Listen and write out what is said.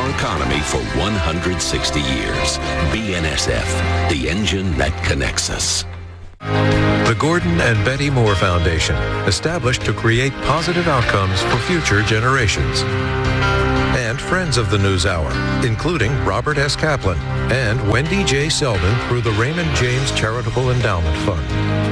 our economy for 160 years. BNSF, the engine that connects us. The Gordon and Betty Moore Foundation, established to create positive outcomes for future generations. And friends of the NewsHour, including Robert S. Kaplan and Wendy J. Selden through the Raymond James Charitable Endowment Fund.